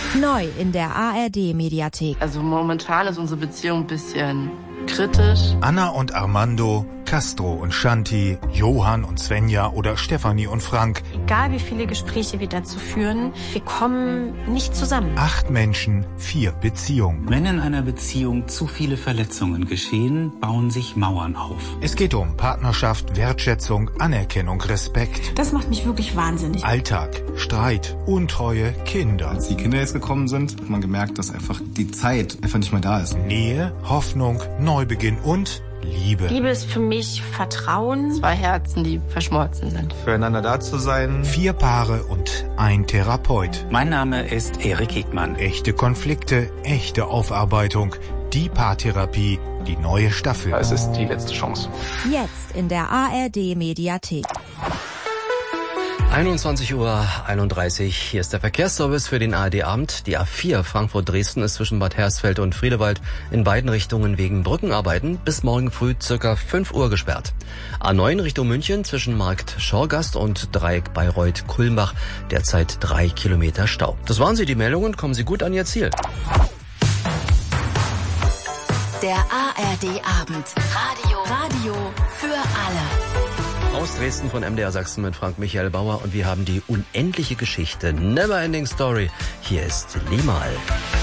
Neu in der ARD-Mediathek. Also momentan ist unsere Beziehung ein bisschen kritisch. Anna und Armando, Castro und Shanti, Johann und Svenja oder Stefanie und Frank. Egal wie viele Gespräche wir dazu führen, wir kommen nicht zusammen. 8 Menschen, 4 Beziehungen. Wenn in einer Beziehung zu viele Verletzungen geschehen, bauen sich Mauern auf. Es geht um Partnerschaft, Wertschätzung, Anerkennung, Respekt. Das macht mich wirklich wahnsinnig. Alltag, Streit, Untreue, Kinder. Als die Kinder jetzt gekommen sind, hat man gemerkt, dass einfach die Zeit einfach nicht mehr da ist. Nähe, Hoffnung, Neubeginn und Liebe. Liebe ist für mich Vertrauen. 2 Herzen, die verschmolzen sind. Füreinander da zu sein. 4 Paare und ein Therapeut. Mein Name ist Erik Hegmann. Echte Konflikte, echte Aufarbeitung. Die Paartherapie, die neue Staffel. Es ist die letzte Chance. Jetzt in der ARD-Mediathek. 21:31 Uhr, hier ist der Verkehrsservice für den ARD-Abend. Die A4 Frankfurt-Dresden ist zwischen Bad Hersfeld und Friedewald in beiden Richtungen wegen Brückenarbeiten bis morgen früh circa 5 Uhr gesperrt. A9 Richtung München zwischen Markt Schorgast und Dreieck Bayreuth-Kulmbach derzeit 3 Kilometer Stau. Das waren sie, die Meldungen. Kommen Sie gut an Ihr Ziel. Der ARD-Abend. Radio für alle. Aus Dresden von MDR Sachsen mit Frank Michael Bauer und wir haben die unendliche Geschichte, Neverending Story. Hier ist Limal.